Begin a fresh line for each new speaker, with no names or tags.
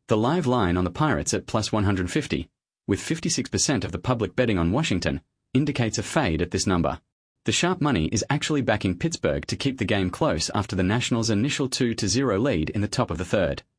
The live line on the Pirates at plus 150, with 56% of the public betting on Washington, indicates a fade at this number. The sharp money is actually backing Pittsburgh to keep the game close after the Nationals' initial 2-0 lead in the top of the third.